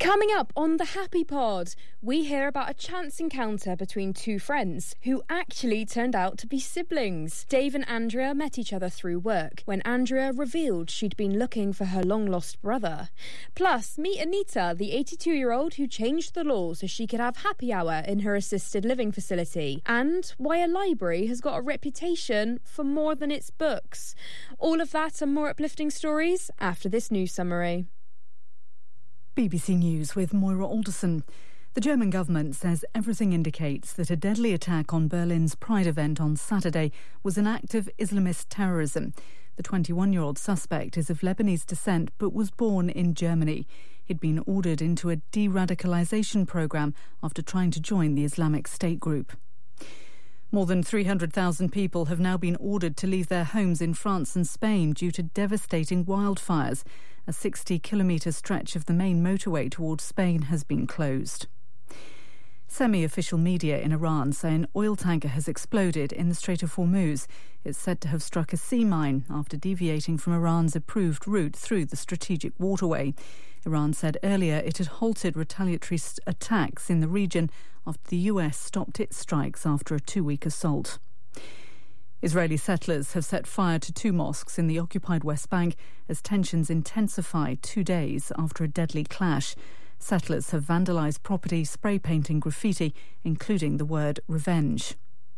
Coming up on the Happy Pod, we hear about a chance encounter between two friends who actually turned out to be siblings. Dave and Andrea met each other through work when Andrea revealed she'd been looking for her long-lost brother. Plus, meet Anita, the 82-year-old who changed the law so she could have happy hour in her assisted living facility, and why a library has got a reputation for more than its books. All of that and more uplifting stories after this news summary. BBC News with Moira Alderson. The German government says everything indicates that a deadly attack on Berlin's Pride event on Saturday was an act of Islamist terrorism. The 21-year-old suspect is of Lebanese descent but was born in Germany. He'd been ordered into a de-radicalisation programme after trying to join the Islamic State group. More than 300,000 people have now been ordered to leave their homes in France and Spain due to devastating wildfires. A 60-kilometre stretch of the main motorway towards Spain has been closed. Semi-official media in Iran say an oil tanker has exploded in the Strait of Hormuz. It's said to have struck a sea mine after deviating from Iran's approved route through the strategic waterway. Iran said earlier it had halted retaliatory attacks in the region after the US stopped its strikes after a 2-week assault. Israeli settlers have set fire to 2 mosques in the occupied West Bank as tensions intensify 2 days after a deadly clash. Settlers have vandalised property, spray painting graffiti, including the word revenge.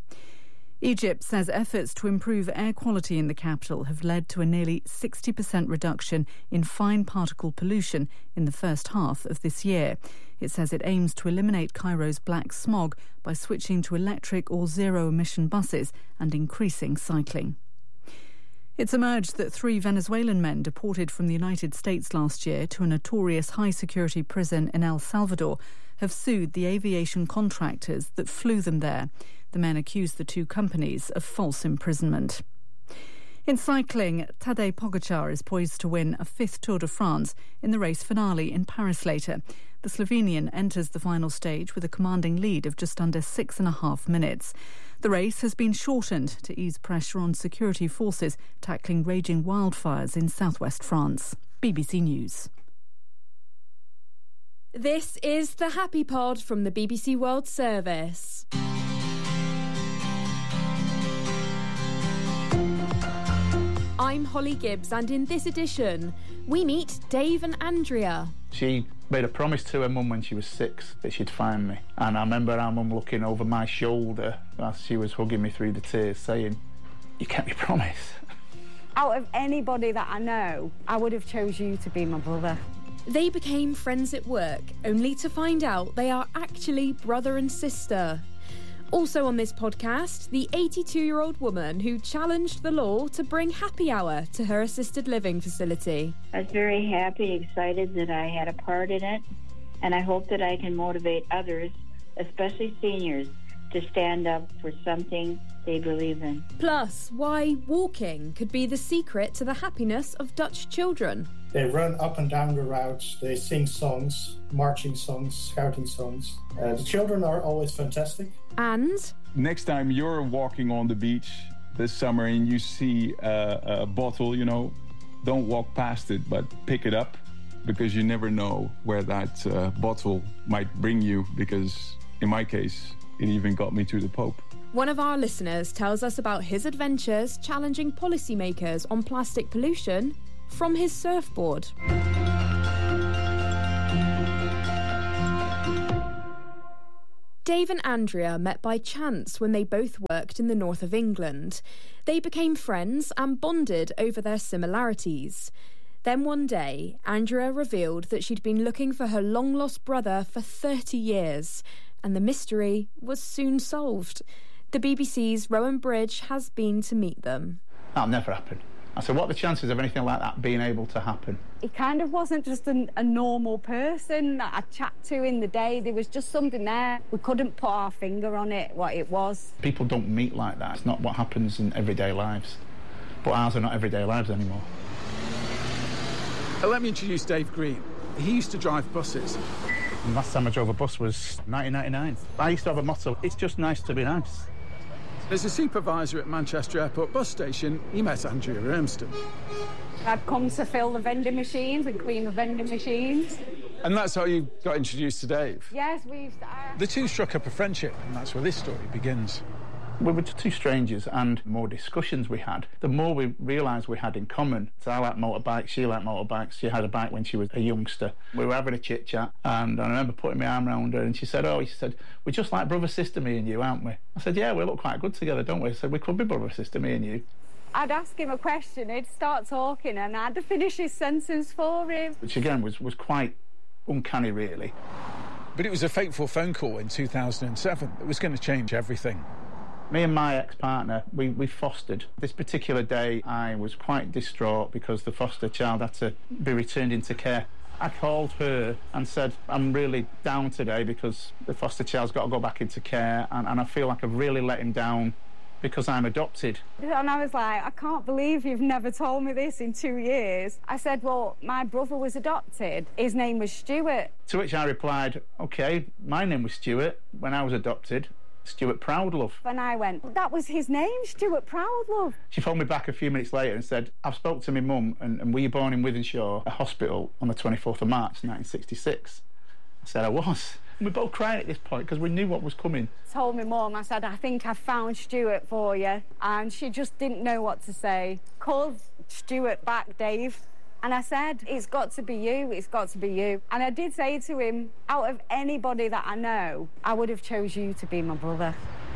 Egypt says efforts to improve air quality in the capital have led to a nearly 60% reduction in fine particle pollution in the first half of this year. It says it aims to eliminate Cairo's black smog by switching to electric or zero-emission buses and increasing cycling. It's emerged that 3 Venezuelan men deported from the United States last year to a notorious high-security prison in El Salvador have sued the aviation contractors that flew them there. The men accuse the 2 companies of false imprisonment. In cycling, Tadej Pogačar is poised to win a 5th Tour de France in the race finale in Paris later. The Slovenian enters the final stage with a commanding lead of just under 6.5 minutes. The race has been shortened to ease pressure on security forces tackling raging wildfires in southwest France. BBC News. This is the Happy Pod from the BBC World Service. I'm Holly Gibbs, and in this edition, we meet Dave and Andrea. She made a promise to her mum when she was 6 that she'd find me. And I remember our mum looking over my shoulder as she was hugging me through the tears, saying, "You kept your promise." Out of anybody that I know, I would have chose you to be my brother. They became friends at work, only to find out they are actually brother and sister. Also on this podcast, the 82-year-old woman who challenged the law to bring happy hour to her assisted living facility. I was very happy, excited that I had a part in it, and I hope that I can motivate others, especially seniors, to stand up for something they believe in. Plus, why walking could be the secret to the happiness of Dutch children. They run up and down the routes, they sing songs, marching songs, scouting songs. The children are always fantastic. And next time you're walking on the beach this summer and you see a bottle, don't walk past it, but pick it up, because you never know where that bottle might bring you, because in my case, it even got me to the Pope. One of our listeners tells us about his adventures challenging policymakers on plastic pollution from his surfboard. Dave and Andrea met by chance when they both worked in the north of England. They became friends and bonded over their similarities. Then one day, Andrea revealed that she'd been looking for her long-lost brother for 30 years, and the mystery was soon solved. The BBC's Rowan Bridge has been to meet them. That'll never happen. I said, what are the chances of anything like that being able to happen? He kind of wasn't just a normal person that I chat to in the day. There was just something there. We couldn't put our finger on it, what it was. People don't meet like that. It's not what happens in everyday lives. But ours are not everyday lives anymore. Let me introduce Dave Green. He used to drive buses. The last time I drove a bus was 1999. I used to have a motto, it's just nice to be nice. As a supervisor at Manchester Airport bus station, he met Andrea Urmston. I'd come to fill the vending machines and clean the vending machines. And that's how you got introduced to Dave? Yes, The two struck up a friendship, and that's where this story begins. We were two strangers, and the more discussions we had, the more we realised we had in common. So I like motorbikes, she liked motorbikes. She had a bike when she was a youngster. We were having a chit-chat, and I remember putting my arm around her, and she said, we're just like brother-sister, me and you, aren't we? I said, yeah, we look quite good together, don't we? I said, we could be brother-sister, me and you. I'd ask him a question, he'd start talking, and I had to finish his sentence for him. Which, again, was quite uncanny, really. But it was a fateful phone call in 2007 that was going to change everything. Me and my ex-partner, we fostered. This particular day, I was quite distraught because the foster child had to be returned into care. I called her and said, I'm really down today because the foster child's got to go back into care, and I feel like I've really let him down because I'm adopted. And I was like, I can't believe you've never told me this in 2 years. I said, well, my brother was adopted. His name was Stuart. To which I replied, OK, my name was Stuart when I was adopted. Stuart Proudlove. And I went, that was his name, Stuart Proudlove. She phoned me back a few minutes later and said, I've spoke to my mum, and were you born in Wythenshawe, a hospital, on the 24th of March 1966? I said I was. And we both cried at this point because we knew what was coming. Told my mum, I said, I think I found Stuart for you. And she just didn't know what to say. Called Stuart back, Dave. And I said, it's got to be you, it's got to be you. And I did say to him, out of anybody that I know, I would have chose you to be my brother.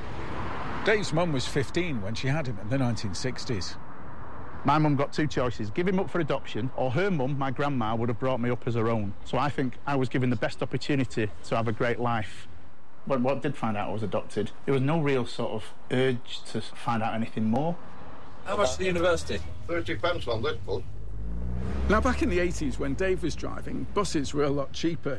Dave's mum was 15 when she had him in the 1960s. My mum got two choices, give him up for adoption, or her mum, my grandma, would have brought me up as her own. So I think I was given the best opportunity to have a great life. But what did find out I was adopted, there was no real sort of urge to find out anything more. How much is the university? £30 on Liverpool. Now, back in the 80s, when Dave was driving, buses were a lot cheaper.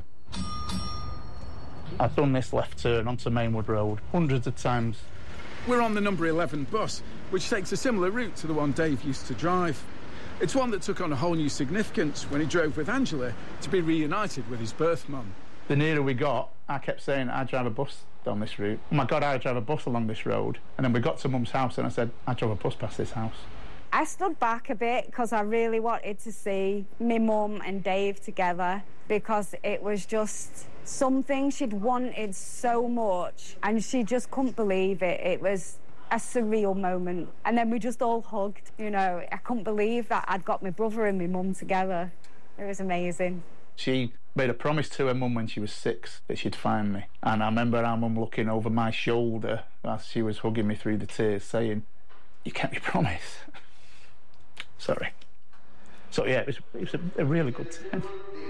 I've done this left turn onto Mainwood Road hundreds of times. We're on the number 11 bus, which takes a similar route to the one Dave used to drive. It's one that took on a whole new significance when he drove with Angela to be reunited with his birth mum. The nearer we got, I kept saying, I drive a bus down this route. Oh my God, I drive a bus along this road. And then we got to Mum's house and I said, I drove a bus past this house. I stood back a bit because I really wanted to see me mum and Dave together because it was just something she'd wanted so much and she just couldn't believe it. It was a surreal moment. And then we just all hugged, you know. I couldn't believe that I'd got my brother and my mum together. It was amazing. She made a promise to her mum when she was 6 that she'd find me. And I remember our mum looking over my shoulder as she was hugging me through the tears saying, you kept your promise. Sorry. So yeah, it was a really good time.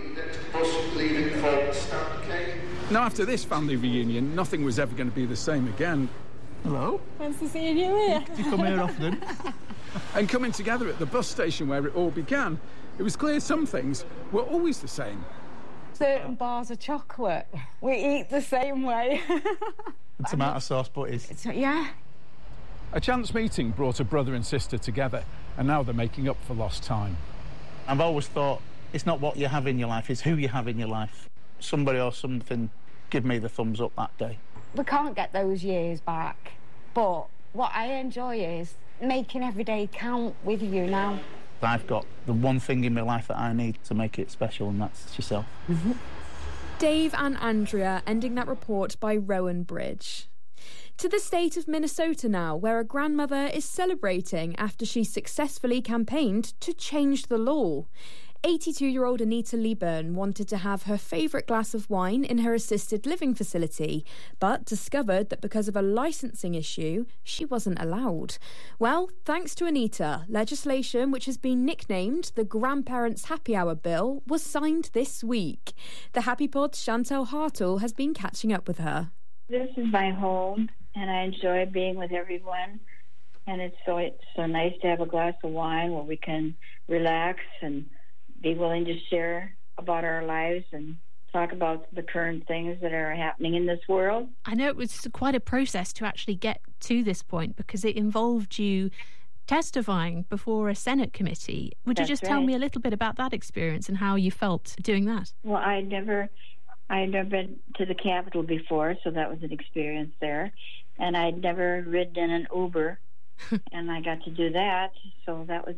Now, after this family reunion, nothing was ever going to be the same again. Hello. Fancy seeing you here. You come here often. And coming together at the bus station where it all began, it was clear some things were always the same. Certain bars of chocolate, we eat the same way. The tomato sauce butties. Yeah. A chance meeting brought a brother and sister together, and now they're making up for lost time. I've always thought it's not what you have in your life, it's who you have in your life. Somebody or something give me the thumbs up that day. We can't get those years back, but what I enjoy is making every day count with you now. I've got the one thing in my life that I need to make it special, and that's yourself. Dave and Andrea ending that report by Rowan Bridge. To the state of Minnesota now, where a grandmother is celebrating after she successfully campaigned to change the law. 82-year-old Anita Leeburn wanted to have her favourite glass of wine in her assisted living facility, but discovered that because of a licensing issue, she wasn't allowed. Well, thanks to Anita, legislation which has been nicknamed the Grandparents' Happy Hour Bill was signed this week. The Happy Pod's Chantel Hartle has been catching up with her. This is my home, and I enjoy being with everyone. And it's so nice to have a glass of wine where we can relax and be willing to share about our lives and talk about the current things that are happening in this world. I know it was quite a process to actually get to this point because it involved you testifying before a Senate committee. Would you just tell me a little bit about that experience and how you felt doing that? Well, I'd never been to the Capitol before, so that was an experience there. And I'd never ridden in an Uber, and I got to do that, so that was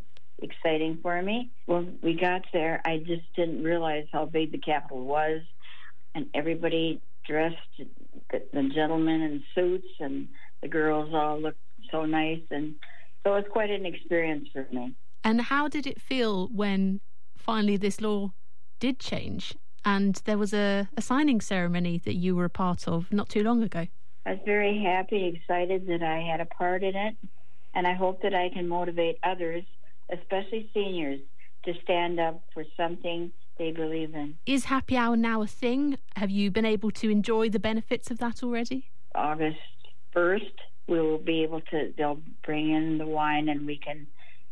exciting for me. When we got there, I just didn't realize how big the Capitol was, and everybody dressed, the gentlemen in suits, and the girls all looked so nice, and so it was quite an experience for me. And how did it feel when finally this law did change and there was a signing ceremony that you were a part of not too long ago? I was very happy, excited that I had a part in it, and I hope that I can motivate others, especially seniors, to stand up for something they believe in. Is happy hour now a thing? Have you been able to enjoy the benefits of that already? August 1st, we will be able to, they'll bring in the wine and we can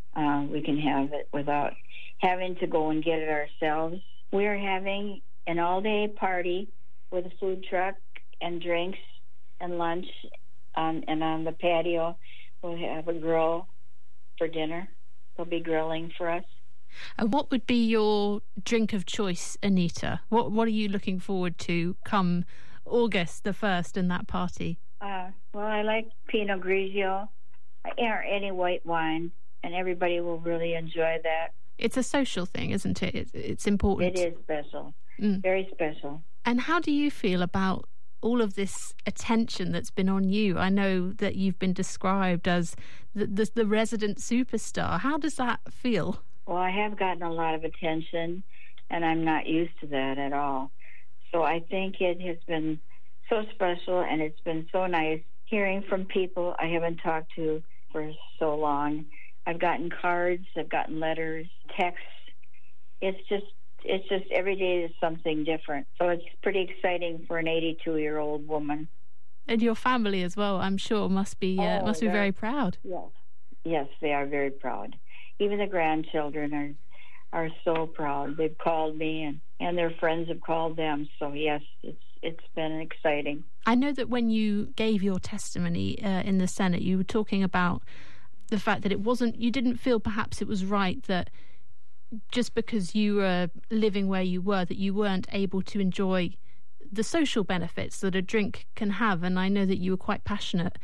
have it without having to go and get it ourselves. We are having an all-day party with a food truck and drinks and lunch, and on the patio we'll have a grill for dinner. They'll be grilling for us. And what would be your drink of choice, Anita? What are you looking forward to come August the 1st in that party? Well, I like Pinot Grigio or any white wine, and everybody will really enjoy that. It's a social thing, isn't it? It's important. It is special, very special. And how do you feel about all of this attention that's been on you? I know that you've been described as the resident superstar. How does that feel? Well, I have gotten a lot of attention, and I'm not used to that at all. So I think it has been so special, and it's been so nice hearing from people I haven't talked to for so long. I've gotten cards, I've gotten letters, texts. It's just every day is something different. So it's pretty exciting for an 82-year-old woman. And your family as well, I'm sure, must be very proud. Yes, they are very proud. Even the grandchildren are so proud. They've called me, and their friends have called them. So yes, it's been exciting. I know that when you gave your testimony in the Senate, you were talking about the fact that you didn't feel perhaps it was right that just because you were living where you were, that you weren't able to enjoy the social benefits that a drink can have. And I know that you were quite passionate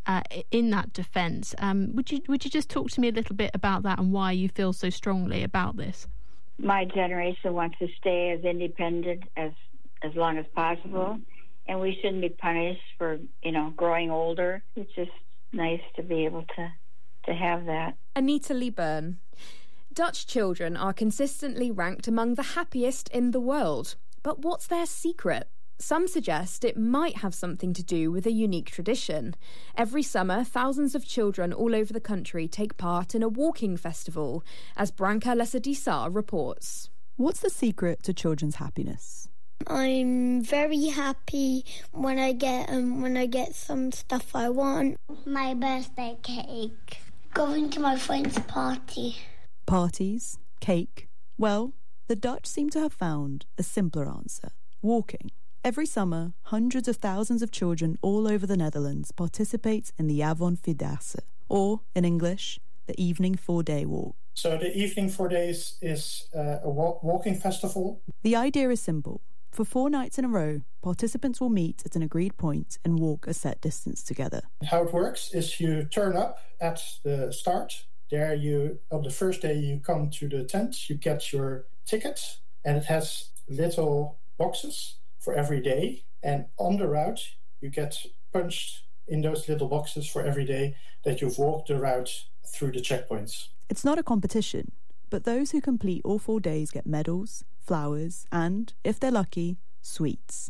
in that defence. Would you just talk to me a little bit about that and why you feel so strongly about this? My generation wants to stay as independent as long as possible, and we shouldn't be punished for growing older. It's just nice to be able to have that. Anita Lee Byrne. Dutch children are consistently ranked among the happiest in the world. But what's their secret? Some suggest it might have something to do with a unique tradition. Every summer, thousands of children all over the country take part in a walking festival, as Branka Lesser-Dissar reports. What's the secret to children's happiness? I'm very happy when I get some stuff I want. My birthday cake. Going to my friend's party. Parties? Cake? Well, the Dutch seem to have found a simpler answer. Walking. Every summer, hundreds of thousands of children all over the Netherlands participate in the Avond Vierdaagse, or, in English, the Evening 4-Day Walk. So the Evening 4 Days is a walking festival. The idea is simple. For 4 nights in a row, participants will meet at an agreed point and walk a set distance together. How it works is you turn up at the start. There on the first day you come to the tent, you get your ticket, and it has little boxes for every day. And on the route, you get punched in those little boxes for every day that you've walked the route through the checkpoints. It's not a competition, but those who complete all 4 days get medals, flowers, and, if they're lucky, sweets.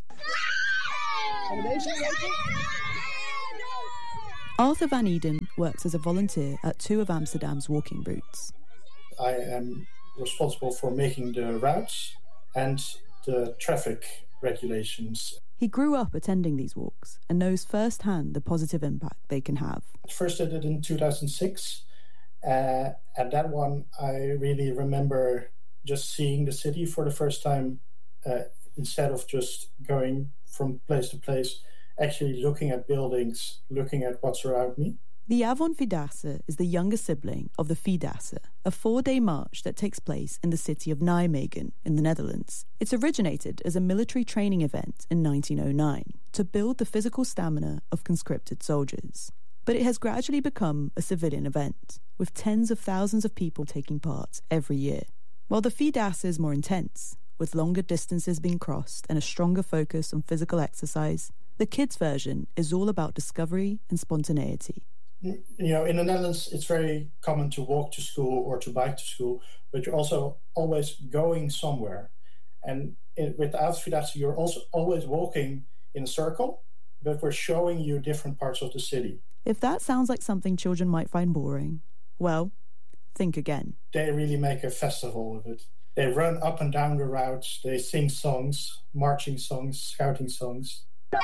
Arthur Van Eden works as a volunteer at 2 of Amsterdam's walking routes. I am responsible for making the routes and the traffic regulations. He grew up attending these walks and knows firsthand the positive impact they can have. First I did in 2006. At that one, I really remember just seeing the city for the first time, instead of just going from place to place, actually looking at buildings, looking at what's around me. The Avond Vierdaagse is the younger sibling of the Vierdaagse, a 4-day march that takes place in the city of Nijmegen in the Netherlands. It's originated as a military training event in 1909 to build the physical stamina of conscripted soldiers. But it has gradually become a civilian event, with tens of thousands of people taking part every year. While the Vierdaagse is more intense, with longer distances being crossed and a stronger focus on physical exercise, the kids' version is all about discovery and spontaneity. You know, in the Netherlands, it's very common to walk to school or to bike to school, but you're also always going somewhere. And with the Avondvierdaagse, you're also always walking in a circle, but we're showing you different parts of the city. If that sounds like something children might find boring, well, think again. They really make a festival of it. They run up and down the routes, they sing songs, marching songs, scouting songs.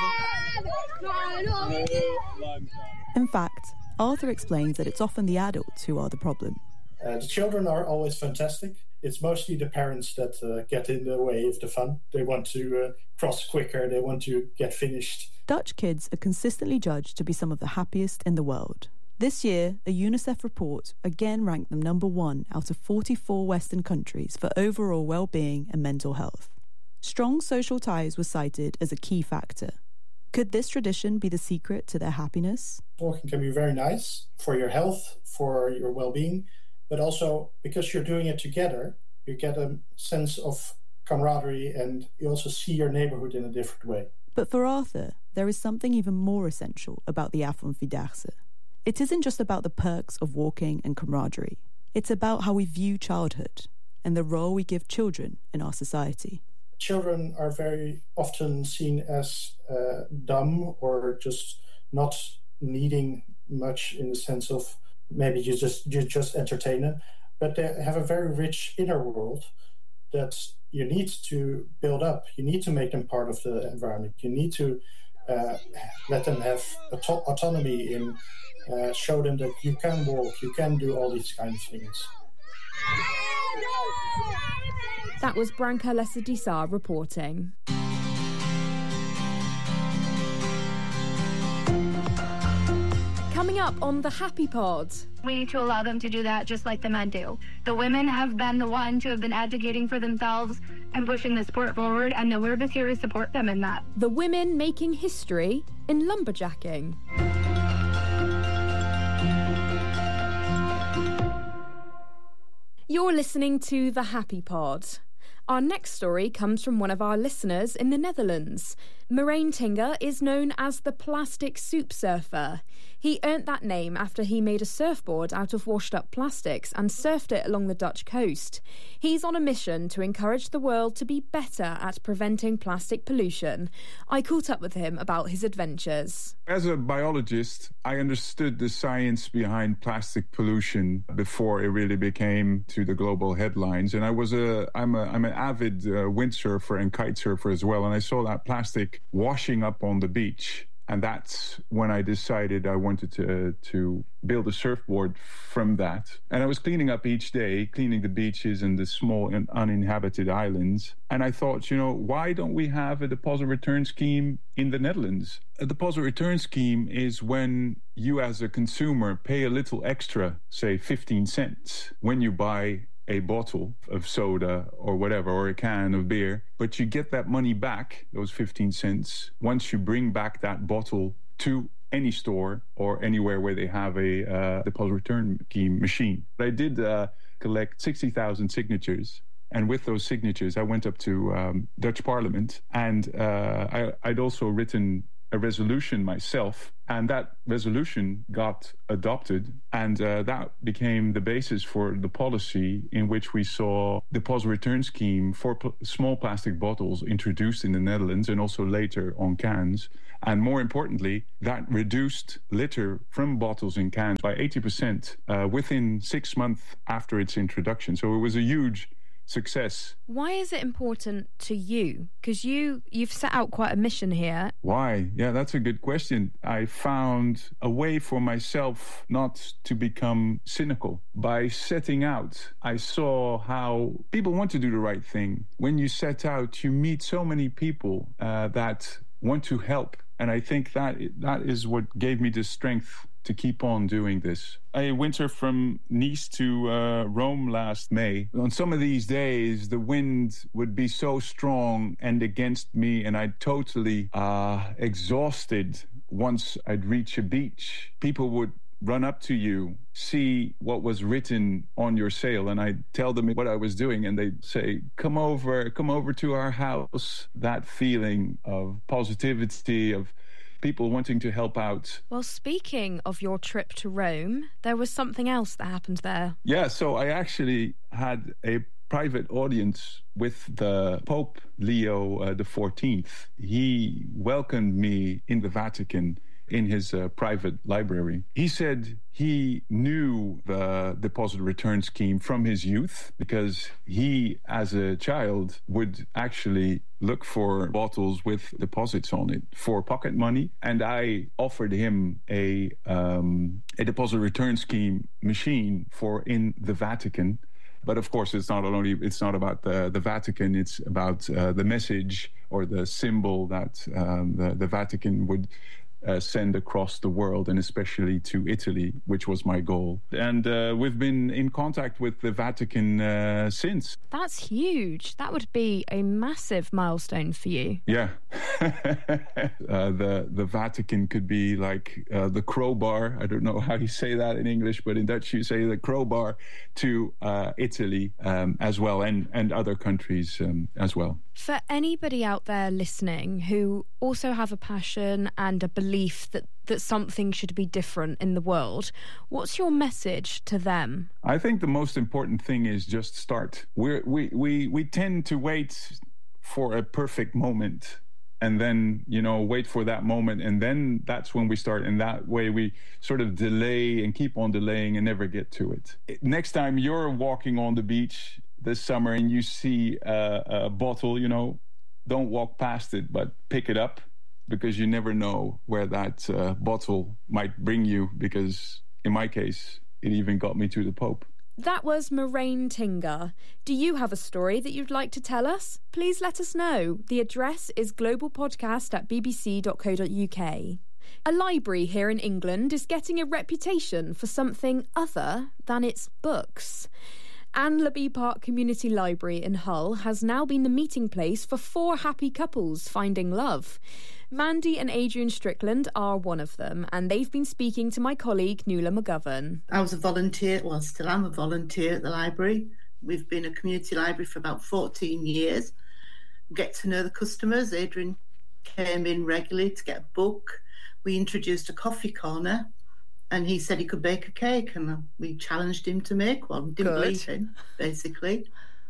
In fact, Arthur explains that it's often the adults who are the problem. The children are always fantastic. It's mostly the parents that get in the way of the fun. They want to cross quicker, they want to get finished. Dutch kids are consistently judged to be some of the happiest in the world. This year, a UNICEF report again ranked them number 1 out of 44 Western countries for overall well-being and mental health. Strong social ties were cited as a key factor. Could this tradition be the secret to their happiness? Walking can be very nice for your health, for your well-being, but also because you're doing it together, you get a sense of camaraderie and you also see your neighborhood in a different way. But for Arthur, there is something even more essential about the Avondvierdaagse. It isn't just about the perks of walking and camaraderie. It's about how we view childhood and the role we give children in our society. Children are very often seen as dumb or just not needing much in the sense of maybe you just entertain them, but they have a very rich inner world that you need to build up. You need to make them part of the environment. You need to let them have autonomy in show them that you can walk, you can do all these kind of things. That was Branka Lesser-Dissar reporting. Coming up on the Happy Pod. We need to allow them to do that just like the men do. The women have been the ones who have been advocating for themselves and pushing the sport forward, and we're just here to support them in that. The women making history in lumberjacking. You're listening to The Happy Pod. Our next story comes from one of our listeners in the Netherlands. Marijn Tinga is known as the plastic soup surfer. He earned that name after he made a surfboard out of washed-up plastics and surfed it along the Dutch coast. He's on a mission to encourage the world to be better at preventing plastic pollution. I caught up with him about his adventures. As a biologist, I understood the science behind plastic pollution before it really became to the global headlines. And I'm an avid windsurfer and kite surfer as well. And I saw that plastic washing up on the beach. And that's when I decided I wanted to build a surfboard from that. And I was cleaning up each day, cleaning the beaches and the small and uninhabited islands. And I thought, why don't we have a deposit return scheme in the Netherlands? A deposit return scheme is when you as a consumer pay a little extra, say 15 cents, when you buy a bottle of soda or whatever, or a can of beer, but you get that money back, those 15 cents, once you bring back that bottle to any store or anywhere where they have a deposit return scheme machine. I did collect 60,000 signatures. And with those signatures, I went up to Dutch Parliament, and I'd also written a resolution myself, and that resolution got adopted, and that became the basis for the policy in which we saw deposit return scheme for small plastic bottles introduced in the Netherlands and also later on cans. And more importantly, that reduced litter from bottles and cans by 80% within 6 months after its introduction. So it was a huge success. Why is it important to you? Because you've set out quite a mission here. Why? Yeah, that's a good question. I found a way for myself not to become cynical. By setting out, I saw how people want to do the right thing. When you set out, you meet so many people that want to help. And I think that is what gave me the strength to keep on doing this. I went from Nice to Rome last May. On some of these days, the wind would be so strong and against me, and I totally exhausted once I'd reach a beach, people would run up to you, see what was written on your sail, and I'd tell them what I was doing, and they'd say, come over to our house. That feeling of positivity, of people wanting to help out. Well, speaking of your trip to Rome, there was something else that happened there. Yeah, so I actually had a private audience with the Pope Leo XIV. He welcomed me in the Vatican in his private library. He said he knew the deposit return scheme from his youth because he, as a child, would actually look for bottles with deposits on it for pocket money. And I offered him a deposit return scheme machine for in the Vatican. But of course, it's not about the Vatican. It's about the message or the symbol that the Vatican would send across the world, and especially to Italy, which was my goal. And we've been in contact with the Vatican since. That's huge. That would be a massive milestone for you. Yeah. The Vatican could be like the crowbar. I don't know how you say that in English, but in Dutch you say the crowbar to Italy as well, and other countries as well. For anybody out there listening who also have a passion and a belief that something should be different in the world, what's your message to them? I think the most important thing is just start. We tend to wait for a perfect moment and then, wait for that moment. And then that's when we start. And that way we sort of delay and keep on delaying and never get to it. Next time you're walking on the beach this summer and you see a bottle, don't walk past it, but pick it up, because you never know where that bottle might bring you, because in my case, it even got me to the Pope. That was Maireann Tinga. Do you have a story that you'd like to tell us? Please let us know. The address is globalpodcast@bbc.co.uk. A library here in England is getting a reputation for something other than its books. Anne Labie Park Community Library in Hull has now been the meeting place for 4 happy couples finding love. Mandy and Adrian Strickland are one of them, and they've been speaking to my colleague Nuala McGovern. I was a volunteer, still am a volunteer at the library. We've been a community library for about 14 years. We get to know the customers. Adrian came in regularly to get a book. We introduced a coffee corner. And he said he could bake a cake, and we challenged him to make one. We didn't believe him, basically.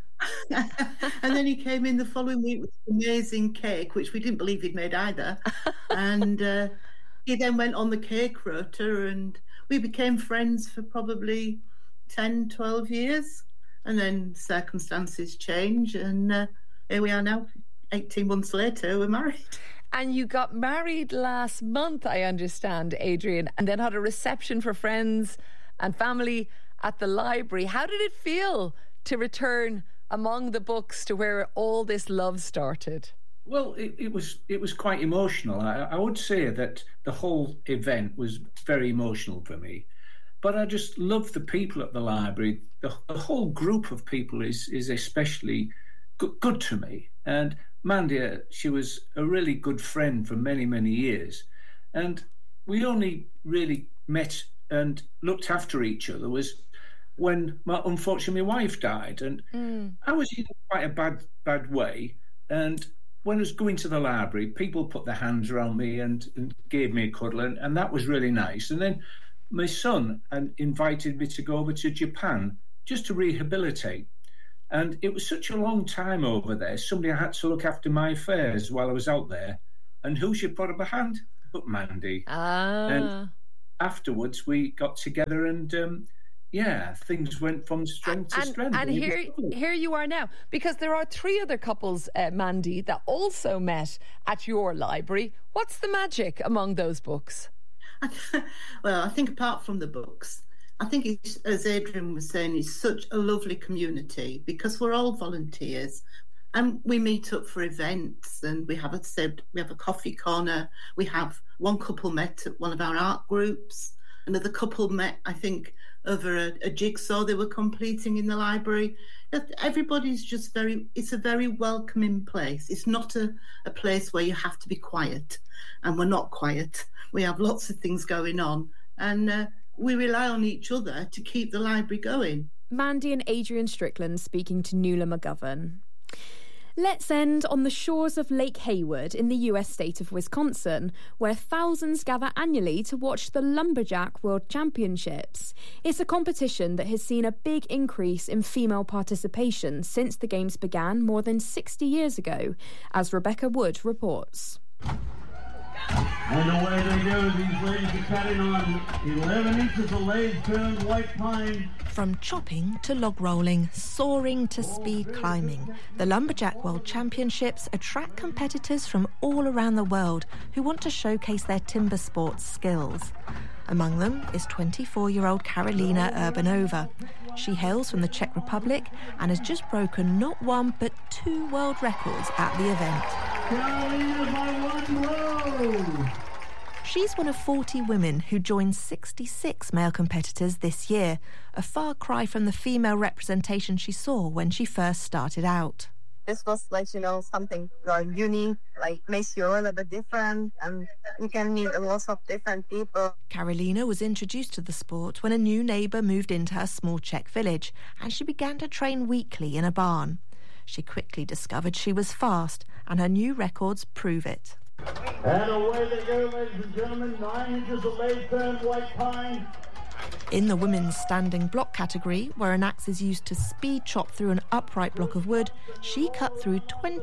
And then he came in the following week with an amazing cake, which we didn't believe he'd made either. And he then went on the cake rota, and we became friends for probably 10, 12 years. And then circumstances change, and here we are now, 18 months later, we're married. And you got married last month, I understand, Adrian, and then had a reception for friends and family at the library. How did it feel to return among the books to where all this love started? Well, it was quite emotional. I would say that the whole event was very emotional for me. But I just love the people at the library. The whole group of people is especially good to me. And Mandy, she was a really good friend for many, many years. And we only really met and looked after each other was when, unfortunately, my wife died. And I was in quite a bad way. And when I was going to the library, people put their hands around me and gave me a cuddle. And that was really nice. And then my son invited me to go over to Japan just to rehabilitate. And it was such a long time over there. Somebody had to look after my affairs while I was out there. And who should put up a hand but Mandy? And afterwards, we got together and, things went from strength to strength. And here you are now. Because there are 3 other couples, Mandy, that also met at your library. What's the magic among those books? Well, I think apart from the books, I think it's, as Adrian was saying, it's such a lovely community because we're all volunteers and we meet up for events and we have a coffee corner. We have one couple met at one of our art groups. Another couple met, I think, over a jigsaw they were completing in the library. Everybody's just it's a very welcoming place. It's not a place where you have to be quiet, and we're not quiet. We have lots of things going on, and we rely on each other to keep the library going. Mandy and Adrian Strickland speaking to Nuala McGovern. Let's end on the shores of Lake Hayward in the US state of Wisconsin, where thousands gather annually to watch the Lumberjack World Championships. It's a competition that has seen a big increase in female participation since the Games began more than 60 years ago, as Rebecca Wood reports. And away they go. These ladies are cutting on 11 inches of lathe-turned white pine. From chopping to log rolling, soaring to speed climbing, the Lumberjack World Championships attract competitors from all around the world who want to showcase their timber sports skills. Among them is 24-year-old Karolina Urbanova. She hails from the Czech Republic and has just broken not one but 2 world records at the event. Karolina by 1 row! She's one of 40 women who joined 66 male competitors this year, a far cry from the female representation she saw when she first started out. This was something unique, makes you a little bit different, and you can meet lots of different people. Karolina was introduced to the sport when a new neighbour moved into her small Czech village, and she began to train weekly in a barn. She quickly discovered she was fast, and her new records prove it. And away they go, ladies and gentlemen, 9 inches of lathe-turned white pine. In the women's standing block category, where an axe is used to speed chop through an upright block of wood, she cut through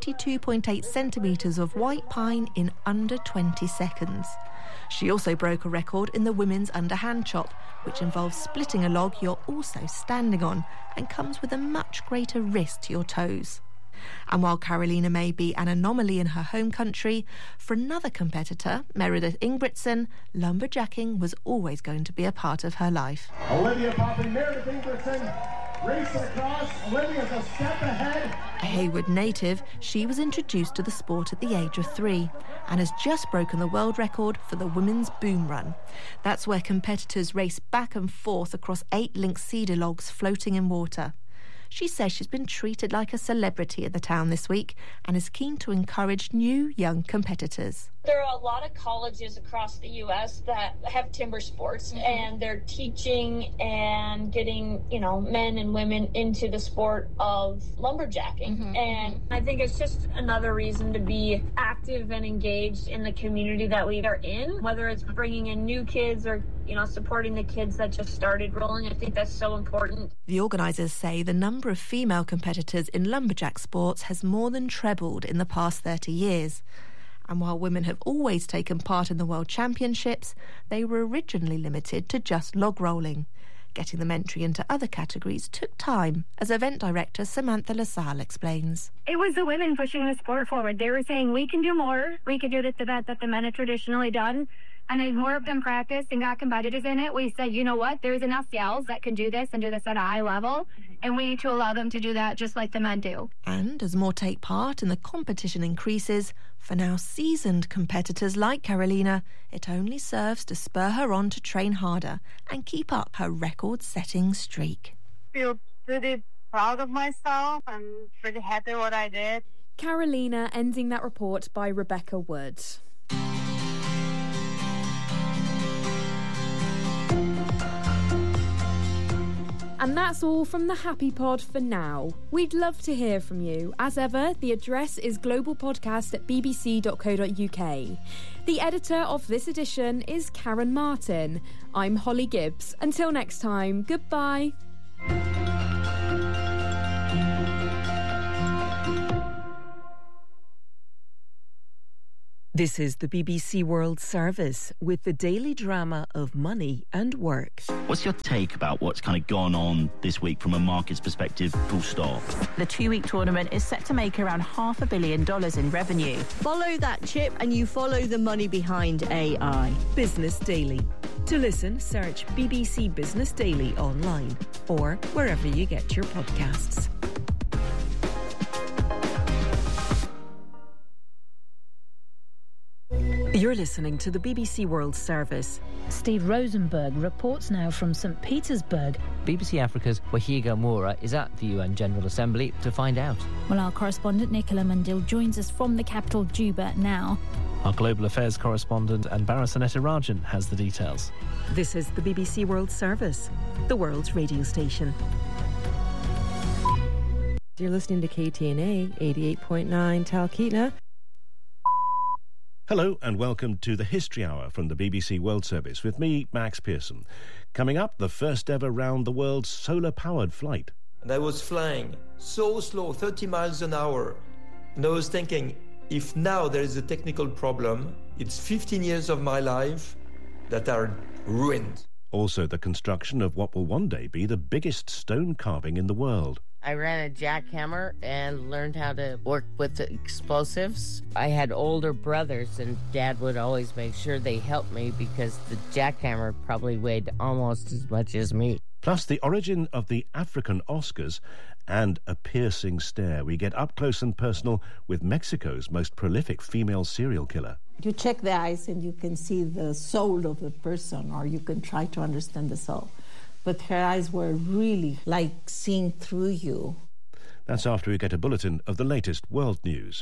22.8 centimetres of white pine in under 20 seconds. She also broke a record in the women's underhand chop, which involves splitting a log you're also standing on and comes with a much greater risk to your toes. And while Karolina may be an anomaly in her home country, for another competitor, Meredith Ingebrigtsen, lumberjacking was always going to be a part of her life. Olivia popping, Meredith Ingebrigtsen, race across. Olivia's a step ahead. A Hayward native, she was introduced to the sport at the age of 3 and has just broken the world record for the women's boom run. That's where competitors race back and forth across 8 linked cedar logs floating in water. She says she's been treated like a celebrity in the town this week and is keen to encourage new young competitors. There are a lot of colleges across the U.S. that have timber sports, and they're teaching and getting, men and women into the sport of lumberjacking. And I think it's just another reason to be active and engaged in the community that we are in, whether it's bringing in new kids or, supporting the kids that just started rolling. I think that's so important. The organisers say the number of female competitors in lumberjack sports has more than trebled in the past 30 years. And while women have always taken part in the World Championships, they were originally limited to just log rolling. Getting them entry into other categories took time, as event director Samantha LaSalle explains. It was the women pushing the sport forward. They were saying, we can do more. We can do this event that the men have traditionally done. And as more of them practiced and got competitors in it, we said, you know what, there's enough gals that can do this and do this at a high level, and we need to allow them to do that just like the men do. And as more take part and the competition increases, for now seasoned competitors like Karolina, it only serves to spur her on to train harder and keep up her record-setting streak. I feel pretty proud of myself. I'm pretty happy what I did. Karolina ending that report by Rebecca Wood. And that's all from the Happy Pod for now. We'd love to hear from you. As ever, the address is globalpodcast@bbc.co.uk. The editor of this edition is Karen Martin. I'm Holly Gibbs. Until next time, goodbye. This is the BBC World Service with the daily drama of money and work. What's your take about what's kind of gone on this week from a market's perspective, full stop? The 2-week tournament is set to make around $500 million in revenue. Follow that chip and you follow the money behind AI. Business Daily. To listen, search BBC Business Daily online or wherever you get your podcasts. You're listening to the BBC World Service. Steve Rosenberg reports now from St. Petersburg. BBC Africa's Wahiga Moura is at the UN General Assembly to find out. Well, our correspondent Nicola Mandil joins us from the capital, Juba, now. Our global affairs correspondent Anbara Sanetarajan has the details. This is the BBC World Service, the world's radio station. You're listening to KTNA 88.9 Talkeetna. Hello and welcome to the History Hour from the BBC World Service with me, Max Pearson. Coming up, the first ever round-the-world solar-powered flight. And I was flying so slow, 30 miles an hour. And I was thinking, if now there is a technical problem, it's 15 years of my life that are ruined. Also, the construction of what will one day be the biggest stone carving in the world. I ran a jackhammer and learned how to work with explosives. I had older brothers, and Dad would always make sure they helped me because the jackhammer probably weighed almost as much as me. Plus the origin of the African Oscars and a piercing stare. We get up close and personal with Mexico's most prolific female serial killer. You check the eyes and you can see the soul of the person, or you can try to understand the soul. But her eyes were really like seeing through you. That's after we get a bulletin of the latest world news.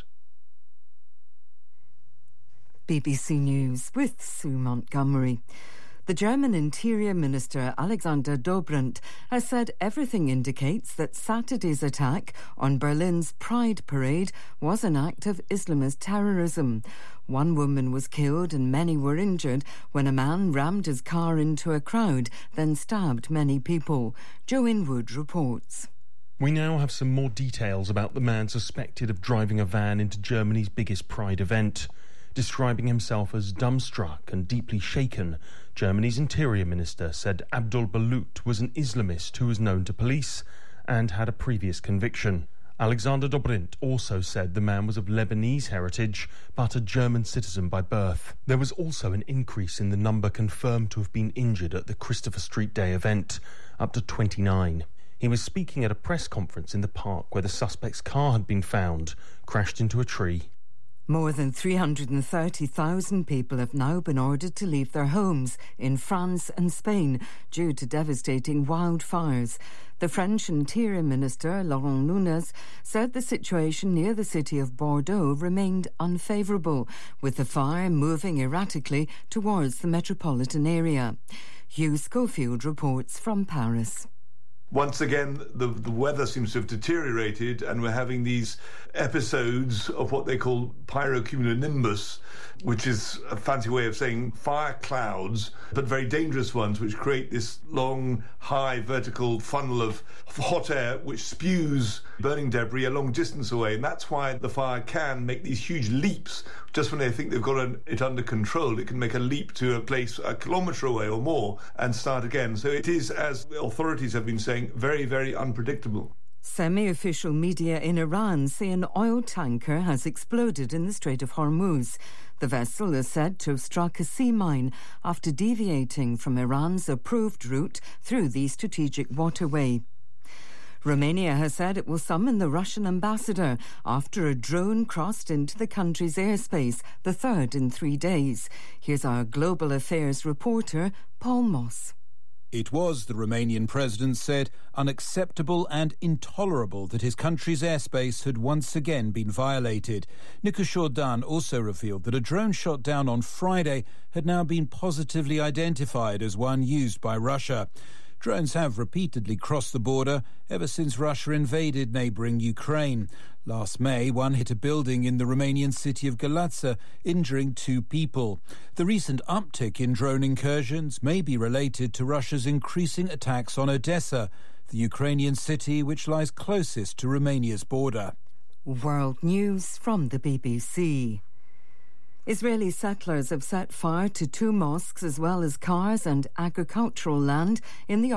BBC News with Sue Montgomery. The German Interior Minister Alexander Dobrindt has said everything indicates that Saturday's attack on Berlin's Pride Parade was an act of Islamist terrorism. One woman was killed and many were injured when a man rammed his car into a crowd, then stabbed many people. Joe Inwood reports. We now have some more details about the man suspected of driving a van into Germany's biggest Pride event. Describing himself as dumbstruck and deeply shaken, Germany's Interior Minister said Abdul Balut was an Islamist who was known to police and had a previous conviction. Alexander Dobrindt also said the man was of Lebanese heritage but a German citizen by birth. There was also an increase in the number confirmed to have been injured at the Christopher Street Day event, up to 29. He was speaking at a press conference in the park where the suspect's car had been found, crashed into a tree. More than 330,000 people have now been ordered to leave their homes in France and Spain due to devastating wildfires. The French Interior Minister, Laurent Nunez, said the situation near the city of Bordeaux remained unfavourable, with the fire moving erratically towards the metropolitan area. Hugh Schofield reports from Paris. Once again, the weather seems to have deteriorated, and we're having these episodes of what they call pyrocumulonimbus, which is a fancy way of saying fire clouds, but very dangerous ones, which create this long, high, vertical funnel of hot air which spews burning debris a long distance away. And that's why the fire can make these huge leaps. Just when they think they've got it under control, it can make a leap to a place a kilometre away or more and start again. So it is, as authorities have been saying, very, very unpredictable. Semi-official media in Iran say an oil tanker has exploded in the Strait of Hormuz. The vessel is said to have struck a sea mine after deviating from Iran's approved route through the strategic waterway. Romania has said it will summon the Russian ambassador after a drone crossed into the country's airspace, the third in 3 days. Here's our global affairs reporter, Paul Moss. It was, the Romanian president said, unacceptable and intolerable that his country's airspace had once again been violated. Nicu Șordan also revealed that a drone shot down on Friday had now been positively identified as one used by Russia. Drones have repeatedly crossed the border ever since Russia invaded neighbouring Ukraine. Last May, one hit a building in the Romanian city of Galați, injuring 2 people. The recent uptick in drone incursions may be related to Russia's increasing attacks on Odessa, the Ukrainian city which lies closest to Romania's border. World News from the BBC. Israeli settlers have set fire to 2 mosques as well as cars and agricultural land in the